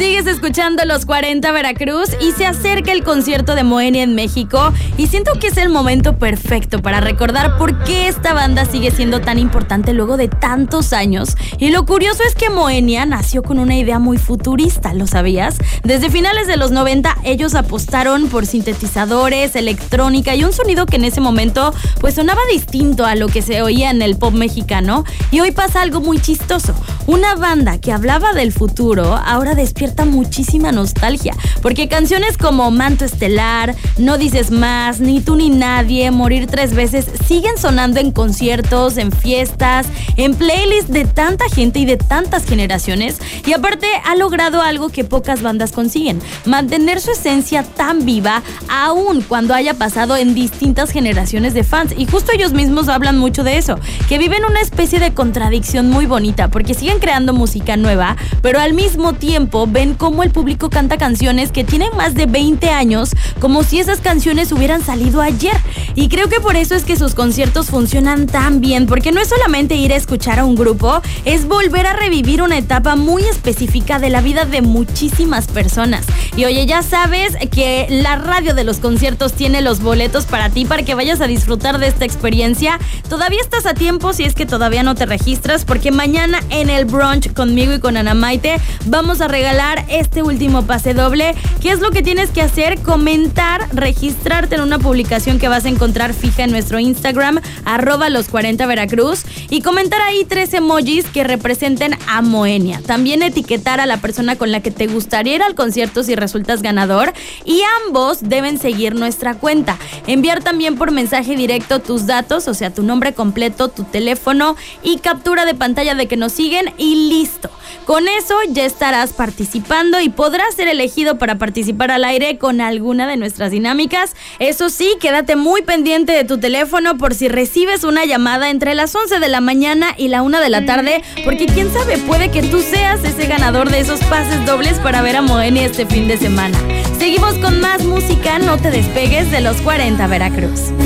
Sigues escuchando Los 40 Veracruz y se acerca el concierto de Moenia en México y siento que es el momento perfecto para recordar por qué esta banda sigue siendo tan importante luego de tantos años. Y lo curioso es que Moenia nació con una idea muy futurista, ¿lo sabías? Desde finales de los 90 ellos apostaron por sintetizadores, electrónica y un sonido que en ese momento pues sonaba distinto a lo que se oía en el pop mexicano. Y hoy pasa algo muy chistoso. Una banda que hablaba del futuro ahora despierta muchísima nostalgia, porque canciones como Manto Estelar, No Dices Más, Ni Tú Ni Nadie, Morir 3 veces siguen sonando en conciertos, en fiestas, en playlists de tanta gente y de tantas generaciones. Y aparte ha logrado algo que pocas bandas consiguen: mantener su esencia tan viva aún cuando haya pasado en distintas generaciones de fans. Y justo ellos mismos hablan mucho de eso, que viven una especie de contradicción muy bonita, porque siguen creando música nueva, pero al mismo tiempo ven cómo el público canta canciones que tienen más de 20 años, como si esas canciones hubieran salido ayer. Y creo que por eso es que sus conciertos funcionan tan bien, porque no es solamente ir a escuchar a un grupo, es volver a revivir una etapa muy específica de la vida de muchísimas personas. Y oye, ya sabes que la radio de los conciertos tiene los boletos para ti, para que vayas a disfrutar de esta experiencia. Todavía estás a tiempo si es que todavía no te registras, porque mañana en el brunch conmigo y con Ana Maite vamos a regalar este último pase doble. ¿Qué es lo que tienes que hacer? Comentar, registrarte en una publicación que vas a encontrar fija en nuestro Instagram, @los40veracruz, y comentar ahí 3 emojis que representen a Moenia. También etiquetar a la persona con la que te gustaría ir al concierto si resultas ganador, y ambos deben seguir nuestra cuenta. Enviar también por mensaje directo tus datos, o sea, tu nombre completo, tu teléfono y captura de pantalla de que nos siguen, y listo. Con eso ya estarás participando y podrás ser elegido para participar al aire con alguna de nuestras dinámicas. Eso sí, quédate muy pendiente de tu teléfono por si recibes una llamada entre las 11 de la mañana y la 1 de la tarde, porque quién sabe, puede que tú seas ese ganador de esos pases dobles para ver a Moenia este fin de semana. Seguimos con más música, no te despegues de Los 40 Veracruz.